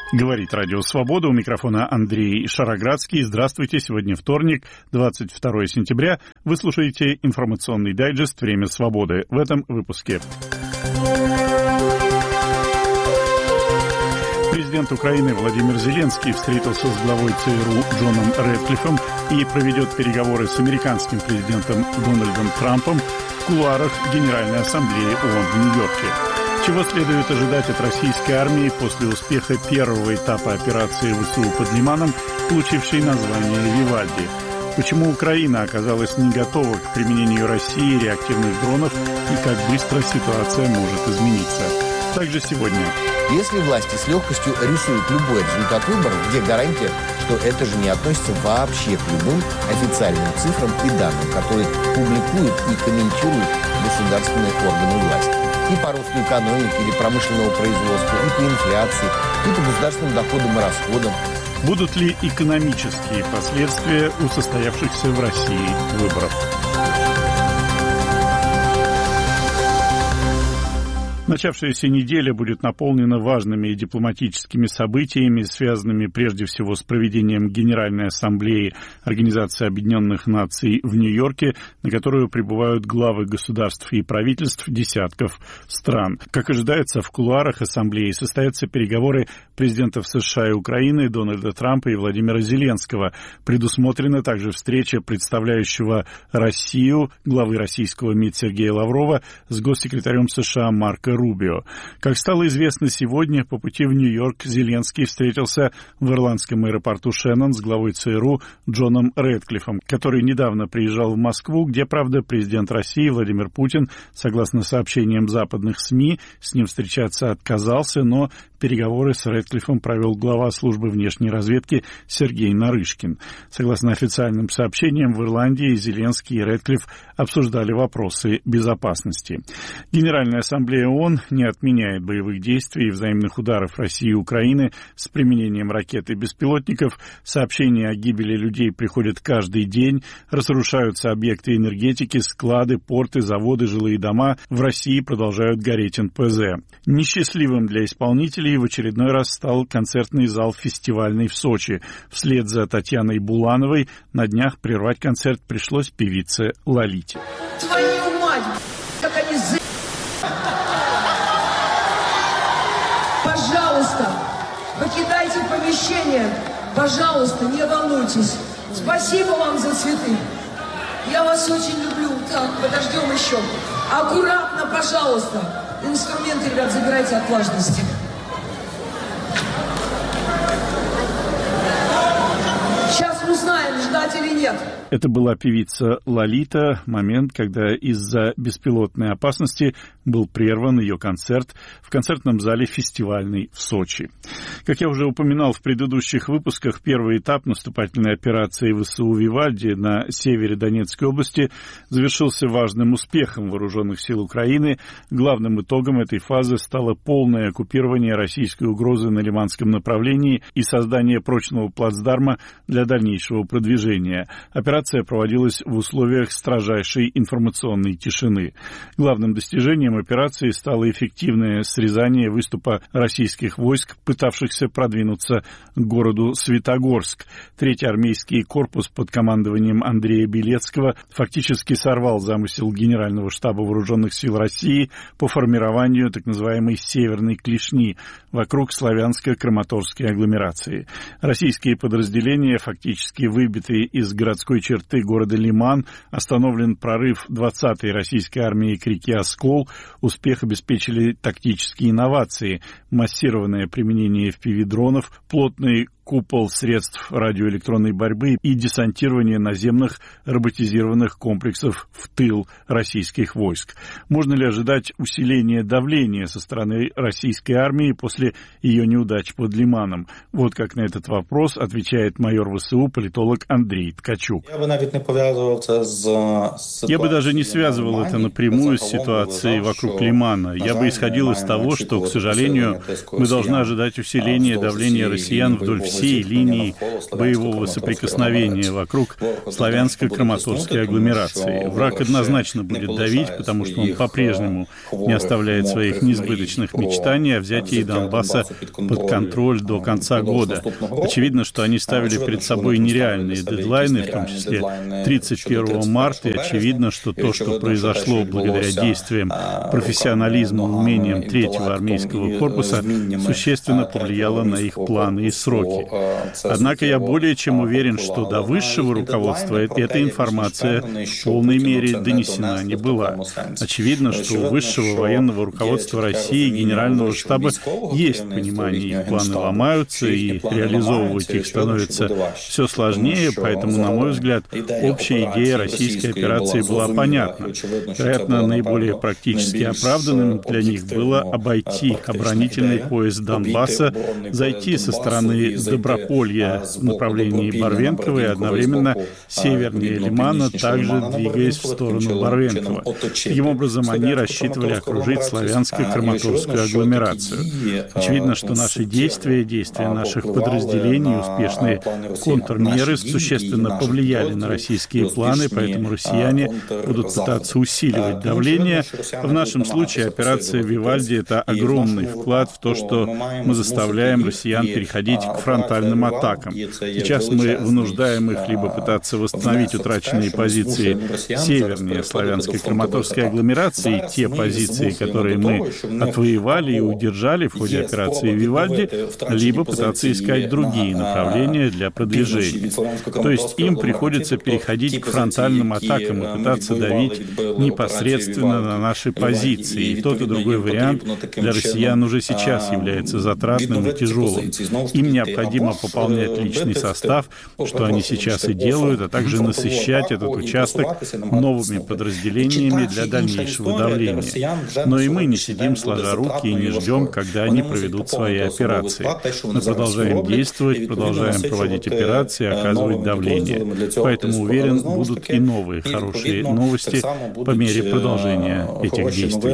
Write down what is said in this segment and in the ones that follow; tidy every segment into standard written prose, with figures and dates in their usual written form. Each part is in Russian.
Говорит Радио Свобода. У микрофона Андрей Шароградский. Здравствуйте. Сегодня вторник, 22 сентября. Вы слушаете информационный дайджест «Время свободы». В этом выпуске. Президент Украины Владимир Зеленский встретился с главой ЦРУ Джоном Рэдклиффом и проведет переговоры с американским президентом Дональдом Трампом в кулуарах Генеральной Ассамблеи ООН в Нью-Йорке. Чего следует ожидать от российской армии после успеха первого этапа операции ВСУ под Лиманом, получившей название «Вивальди»? Почему Украина оказалась не готова к применению России реактивных дронов и как быстро ситуация может измениться? Также сегодня. Если власти с легкостью рисуют любой результат выборов, где гарантия, что это же не относится вообще к любым официальным цифрам и данным, которые публикуют и комментируют государственные органы власти? И по росту экономики или промышленного производства, и по инфляции, и по государственным доходам и расходам. Будут ли экономические последствия у состоявшихся в России выборов? Начавшаяся неделя будет наполнена важными дипломатическими событиями, связанными прежде всего с проведением Генеральной Ассамблеи Организации Объединенных Наций в Нью-Йорке, на которую прибывают главы государств и правительств десятков стран. Как ожидается, в кулуарах Ассамблеи состоятся переговоры президентов США и Украины Дональда Трампа и Владимира Зеленского. Предусмотрена также встреча представляющего Россию, главы российского МИД Сергея Лаврова, с госсекретарем США Марко Рубио. Как стало известно сегодня, по пути в Нью-Йорк Зеленский встретился в ирландском аэропорту Шеннон с главой ЦРУ Джоном Рэдклиффом, который недавно приезжал в Москву, где, правда, президент России Владимир Путин, согласно сообщениям западных СМИ, с ним встречаться отказался, но переговоры с Рэдклиффом провел глава службы внешней разведки Сергей Нарышкин. Согласно официальным сообщениям, в Ирландии Зеленский и Рэдклифф обсуждали вопросы безопасности. Генеральная ассамблея ООН не отменяет боевых действий и взаимных ударов России и Украины с применением ракет и беспилотников. Сообщения о гибели людей приходят каждый день. Разрушаются объекты энергетики, склады, порты, заводы, жилые дома. В России продолжают гореть НПЗ. Несчастливым для исполнителей в очередной раз стал концертный зал фестивальный в Сочи. Вслед за Татьяной Булановой на днях прервать концерт пришлось певице Лолите. Твою мать, как они Пожалуйста, покидайте помещение. Пожалуйста, не волнуйтесь. Спасибо вам за цветы. Я вас очень люблю. Так, подождем еще. Аккуратно, пожалуйста. Инструменты, ребят, забирайте от влажности. Сейчас узнаем, ждать или нет. Это была певица Лолита. Момент, когда из-за беспилотной опасности был прерван ее концерт в концертном зале фестивальный в Сочи. Как я уже упоминал в предыдущих выпусках, первый этап наступательной операции ВСУ «Вивальди» на севере Донецкой области завершился важным успехом вооруженных сил Украины. Главным итогом этой фазы стало полное оккупирование российской угрозы на Лиманском направлении и создание прочного плацдарма для дальнейшего продвижения. Операция проводилась в условиях строжайшей информационной тишины. Главным достижением операции стало эффективное срезание выступа российских войск, пытавшихся продвинуться к городу Светогорск. Третий армейский корпус под командованием Андрея Белецкого фактически сорвал замысел Генерального штаба Вооруженных сил России по формированию так называемой «Северной клешни» вокруг Славянско-Краматорской агломерации. Российские подразделения, фактически выбитые из городской черты города Лиман, остановлен прорыв 20-й российской армии к реке Оскол, успех обеспечили тактические инновации, массированное применение FPV-дронов, плотный купол средств радиоэлектронной борьбы и десантирование наземных роботизированных комплексов в тыл российских войск. Можно ли ожидать усиления давления со стороны российской армии после ее неудач под Лиманом? Вот как на этот вопрос отвечает майор ВСУ, политолог Андрей Ткачук. Я бы даже не связывал это напрямую с ситуацией вокруг Лимана. Я бы исходил из того, что, к сожалению, мы должны ожидать усиления давления россиян вдоль всей всей линии боевого соприкосновения вокруг славянско-краматорской агломерации. Враг однозначно будет давить, потому что он по-прежнему не оставляет своих несбыточных мечтаний о взятии Донбасса под контроль до конца года. Очевидно, что они ставили перед собой нереальные дедлайны, в том числе 31 марта, и очевидно, что то, что произошло благодаря действиям, профессионализму и умениям 3-го армейского корпуса, существенно повлияло на их планы и сроки. Однако я более чем уверен, что до высшего руководства эта информация в полной мере донесена не была. Очевидно, что у высшего военного руководства России и Генерального штаба есть понимание, их планы ломаются, и реализовывать их становится все сложнее, поэтому, на мой взгляд, общая идея российской операции была понятна. Вероятно, наиболее практически оправданным для них было обойти оборонительный пояс Донбасса, зайти со стороны Доброполья в направлении Барвенкова и одновременно севернее Лимана, также двигаясь в сторону Барвенкова. Таким образом, они рассчитывали окружить славянско-краматорскую агломерацию. Очевидно, что наши действия наших подразделений, успешные контрмеры существенно повлияли на российские планы, поэтому россияне будут пытаться усиливать давление. В нашем случае операция «Вивальди» — это огромный вклад в то, что мы заставляем россиян переходить к фронтальным атакам. Сейчас мы вынуждаем их либо пытаться восстановить утраченные позиции севернее славянско-краматорской агломерации, те позиции, которые мы отвоевали и удержали в ходе операции «Вивальди», либо пытаться искать другие направления для продвижения. То есть им приходится переходить к фронтальным атакам и пытаться давить непосредственно на наши позиции. И тот, и другой вариант для россиян уже сейчас является затратным и тяжелым. Им необходимо пополнять личный состав, что они сейчас и делают, а также насыщать этот участок новыми подразделениями для дальнейшего давления. Но и мы не сидим сложа руки и не ждем, когда они проведут свои операции. Мы продолжаем действовать, продолжаем проводить операции, оказывать давление. Поэтому, уверен, будут и новые хорошие новости по мере продолжения этих действий.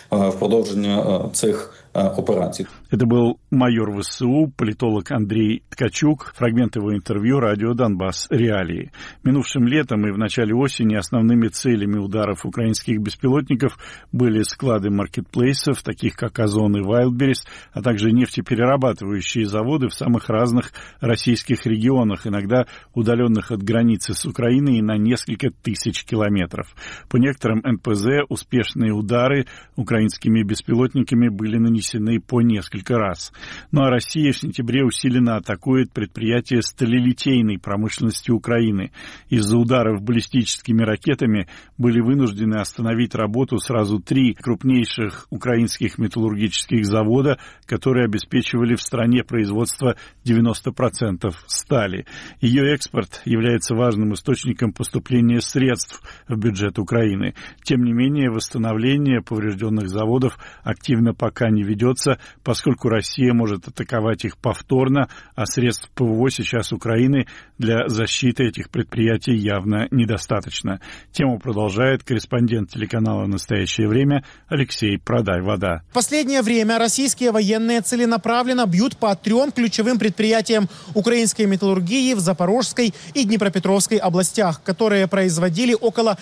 Это был майор ВСУ, политолог Андрей Ткачук. Фрагмент его интервью радио «Донбасс. Реалии». Минувшим летом и в начале осени основными целями ударов украинских беспилотников были склады маркетплейсов, таких как Озон и Вайлдберрис, а также нефтеперерабатывающие заводы в самых разных российских регионах, иногда удаленных от границы с Украиной на несколько тысяч километров. По некоторым НПЗ успешные удары украинскими беспилотниками были нанесены по несколько раз. Ну а Россия в сентябре усиленно атакует предприятия сталелитейной промышленности Украины. Из-за ударов баллистическими ракетами были вынуждены остановить работу сразу 3 крупнейших украинских металлургических завода, которые обеспечивали в стране производство 90% стали. Ее экспорт является важным источником поступления средств в бюджет Украины. Тем не менее, восстановление поврежденных заводов активно пока не ведется, поскольку Россия может атаковать их повторно, а средств ПВО сейчас Украины для защиты этих предприятий явно недостаточно. Тему продолжает корреспондент телеканала «Настоящее время» Алексей Продай-Вода. В последнее время российские военные целенаправленно бьют по 3 ключевым предприятиям украинской металлургии в Запорожской и Днепропетровской областях, которые производили около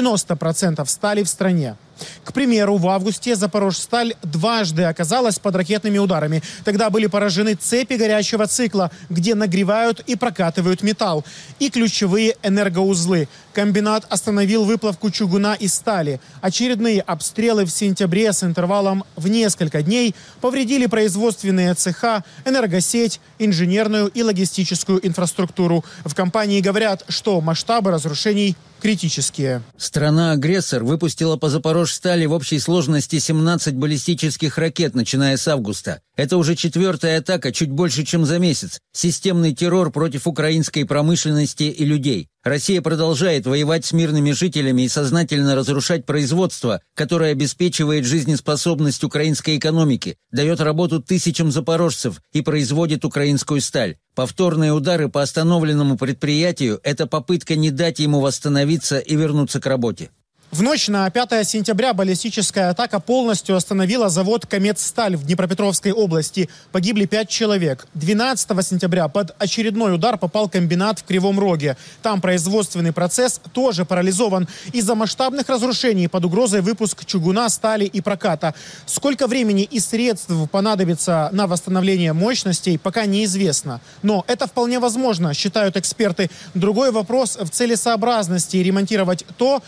90% стали в стране. К примеру, в августе Запорожсталь дважды оказалась под ракетными ударами. Тогда были поражены цепи горячего цикла, где нагревают и прокатывают металл, и ключевые энергоузлы. Комбинат остановил выплавку чугуна и стали. Очередные обстрелы в сентябре с интервалом в несколько дней повредили производственные цеха, энергосеть, инженерную и логистическую инфраструктуру. В компании говорят, что масштабы разрушений критические. Страна-агрессор выпустила по Запорожстали в общей сложности 17 баллистических ракет, начиная с августа. Это уже 4-я атака, чуть больше, чем за месяц. Системный террор против украинской промышленности и людей. Россия продолжает воевать с мирными жителями и сознательно разрушать производство, которое обеспечивает жизнеспособность украинской экономики, дает работу тысячам запорожцев и производит украинскую сталь. Повторные удары по остановленному предприятию – это попытка не дать ему восстановиться и вернуться к работе. В ночь на 5 сентября баллистическая атака полностью остановила завод «Комет-Сталь» в Днепропетровской области. Погибли 5 человек. 12 сентября под очередной удар попал комбинат в Кривом Роге. Там производственный процесс тоже парализован. Из-за масштабных разрушений под угрозой выпуск чугуна, стали и проката. Сколько времени и средств понадобится на восстановление мощностей, пока неизвестно. Но это вполне возможно, считают эксперты. Другой вопрос в целесообразности ремонтировать то,